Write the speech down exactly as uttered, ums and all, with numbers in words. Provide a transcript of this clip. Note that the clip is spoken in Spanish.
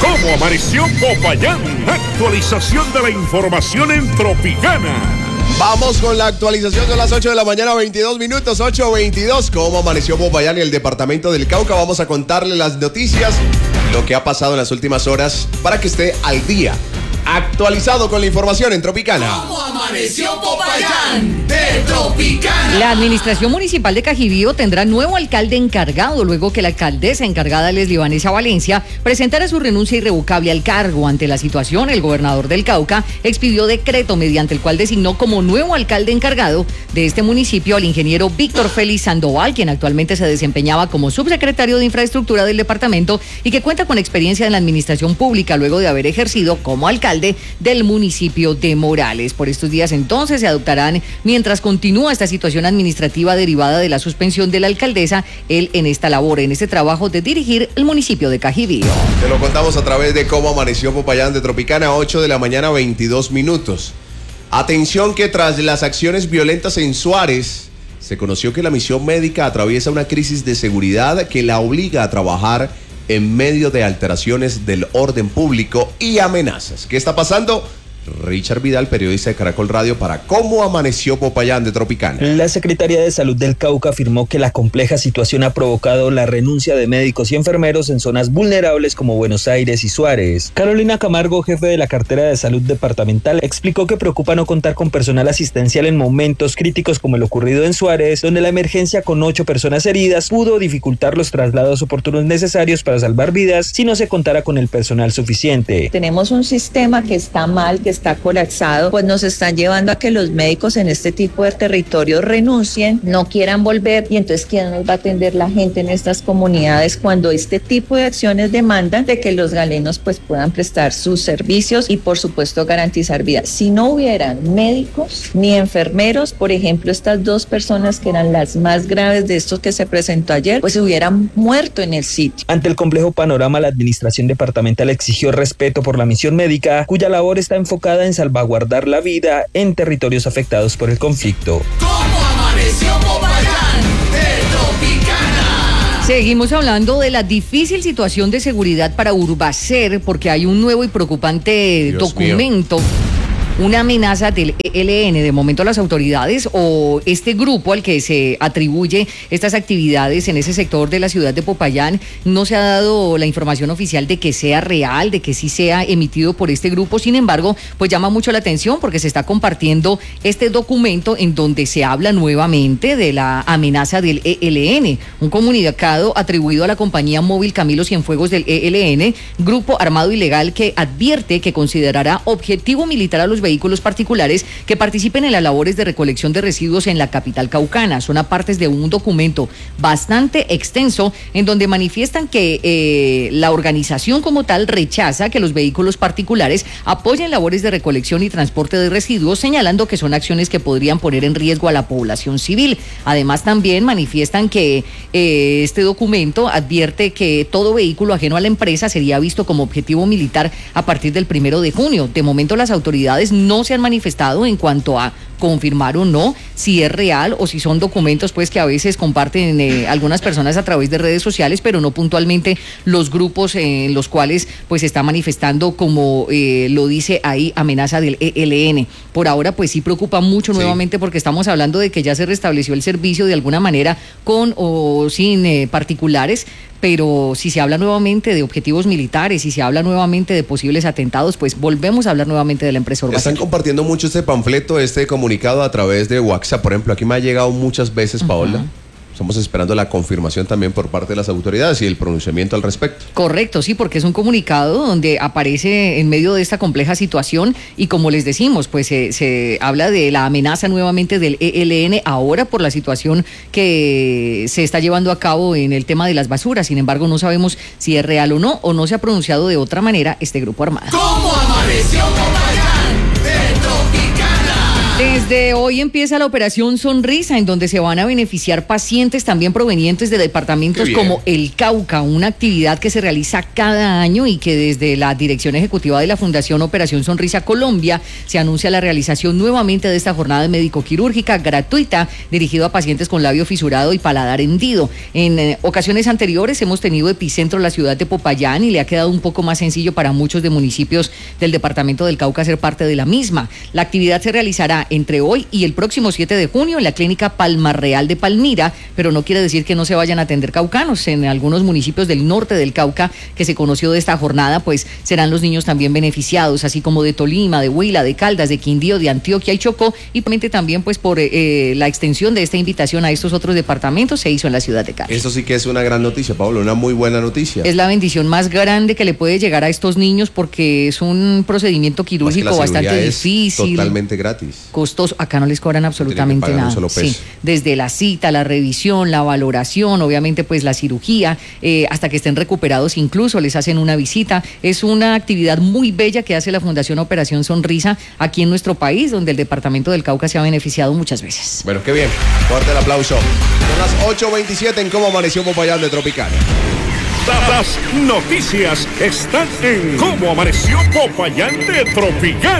¿Cómo amaneció Popayán? Actualización de la información en Tropicana. Vamos con la actualización de las ocho de la mañana, veintidós minutos, ocho veintidós. ¿Cómo amaneció Popayán y el departamento del Cauca? Vamos a contarle las noticias, lo que ha pasado en las últimas horas para que esté al día, actualizado con la información en Tropicana. ¿Cómo amaneció Popayán? De Tropicana. La administración municipal de Cajibío tendrá nuevo alcalde encargado luego que la alcaldesa encargada, Leslie Vanessa Valencia, presentara su renuncia irrevocable al cargo. Ante la situación, el gobernador del Cauca expidió decreto mediante el cual designó como nuevo alcalde encargado de este municipio al ingeniero Víctor Félix Sandoval, quien actualmente se desempeñaba como subsecretario de Infraestructura del departamento y que cuenta con experiencia en la administración pública luego de haber ejercido como alcalde del municipio de Morales. Por estos días entonces se adoptarán, mientras continúa esta situación administrativa derivada de la suspensión de la alcaldesa, él en esta labor, en este trabajo de dirigir el municipio de Cajibío. Te lo contamos a través de Cómo amaneció Popayán de Tropicana, ocho de la mañana, veintidós minutos. Atención que tras las acciones violentas en Suárez, se conoció que la misión médica atraviesa una crisis de seguridad que la obliga a trabajar en medio de alteraciones del orden público y amenazas. ¿Qué está pasando? Richard Vidal, periodista de Caracol Radio, para Cómo amaneció Popayán de Tropicana. La Secretaría de Salud del Cauca afirmó que la compleja situación ha provocado la renuncia de médicos y enfermeros en zonas vulnerables como Buenos Aires y Suárez. Carolina Camargo, jefe de la cartera de salud departamental, explicó que preocupa no contar con personal asistencial en momentos críticos como el ocurrido en Suárez, donde la emergencia con ocho personas heridas pudo dificultar los traslados oportunos necesarios para salvar vidas si no se contara con el personal suficiente. Tenemos un sistema que está mal, que está colapsado, pues nos están llevando a que los médicos en este tipo de territorios renuncien, no quieran volver, y entonces ¿quién nos va a atender la gente en estas comunidades cuando este tipo de acciones demandan de que los galenos pues puedan prestar sus servicios y por supuesto garantizar vidas? Si no hubieran médicos ni enfermeros, por ejemplo, estas dos personas que eran las más graves de estos que se presentó ayer, pues se hubieran muerto en el sitio. Ante el complejo panorama, la administración departamental exigió respeto por la misión médica, cuya labor está enfocada en salvaguardar la vida en territorios afectados por el conflicto. ¿Cómo amaneció Popayán? De Tropicana. Seguimos hablando de la difícil situación de seguridad para Urbacer, porque hay un nuevo y preocupante Dios documento. mío. Una amenaza del E L N. De momento las autoridades o este grupo al que se atribuye estas actividades en ese sector de la ciudad de Popayán, no se ha dado la información oficial de que sea real, de que sí sea emitido por este grupo. Sin embargo, pues llama mucho la atención porque se está compartiendo este documento en donde se habla nuevamente de la amenaza del E L N. Un comunicado atribuido a la compañía móvil Camilo Cienfuegos del E L N, grupo armado ilegal que advierte que considerará objetivo militar a los vehículos particulares que participen en las labores de recolección de residuos en la capital caucana. Son a partes de un documento bastante extenso en donde manifiestan que eh, la organización como tal rechaza que los vehículos particulares apoyen labores de recolección y transporte de residuos, señalando que son acciones que podrían poner en riesgo a la población civil. Además, también manifiestan que eh, este documento advierte que todo vehículo ajeno a la empresa sería visto como objetivo militar a partir del primero de junio. De momento, las autoridades no se han manifestado en cuanto a confirmar o no si es real o si son documentos pues que a veces comparten eh, algunas personas a través de redes sociales, pero no puntualmente los grupos en los cuales pues se está manifestando, como eh, lo dice ahí, amenaza del E L N. Por ahora pues sí preocupa mucho, sí, nuevamente, porque estamos hablando de que ya se restableció el servicio de alguna manera con o sin eh, particulares, pero si se habla nuevamente de objetivos militares, si se habla nuevamente de posibles atentados, pues volvemos a hablar nuevamente de la empresa Urbacer. Están compartiendo mucho este panfleto, este comunicado a través de WhatsApp. Por ejemplo, aquí me ha llegado muchas veces, Paola. Uh-huh. Estamos esperando la confirmación también por parte de las autoridades y el pronunciamiento al respecto. Correcto, sí, porque es un comunicado donde aparece en medio de esta compleja situación y, como les decimos, pues se, se habla de la amenaza nuevamente del E L N ahora por la situación que se está llevando a cabo en el tema de las basuras. Sin embargo, no sabemos si es real o no, o no se ha pronunciado de otra manera este grupo armado. ¿Cómo amaneció Popayán? De Tropicana. Desde hoy empieza la operación Sonrisa, en donde se van a beneficiar pacientes también provenientes de departamentos como el Cauca, una actividad que se realiza cada año y que desde la dirección ejecutiva de la Fundación Operación Sonrisa Colombia se anuncia la realización nuevamente de esta jornada médico-quirúrgica gratuita dirigida a pacientes con labio fisurado y paladar hendido. En eh, ocasiones anteriores hemos tenido epicentro en la ciudad de Popayán y le ha quedado un poco más sencillo para muchos de municipios del departamento del Cauca ser parte de la misma. La actividad se realizará entre hoy y el próximo siete de junio en la clínica Palma Real de Palmira, pero no quiere decir que no se vayan a atender caucanos. En algunos municipios del norte del Cauca que se conoció de esta jornada, pues serán los niños también beneficiados, así como de Tolima, de Huila, de Caldas, de Quindío, de Antioquia y Chocó, y también pues por eh, la extensión de esta invitación a estos otros departamentos se hizo en la ciudad de Cali. Eso sí que es una gran noticia, Pablo, una muy buena noticia. Es la bendición más grande que le puede llegar a estos niños porque es un procedimiento quirúrgico bastante difícil. Totalmente gratis. Costoso. Acá no les cobran absolutamente nada. Un solo peso. Sí, desde la cita, la revisión, la valoración, obviamente pues la cirugía, eh, hasta que estén recuperados incluso les hacen una visita. Es una actividad muy bella que hace la Fundación Operación Sonrisa aquí en nuestro país, donde el departamento del Cauca se ha beneficiado muchas veces. Bueno, qué bien. Fuerte el aplauso. Son las ocho veintisiete en Cómo Amaneció Popayán de Tropicana. Las noticias están en Cómo Amaneció Popayán de Tropicana.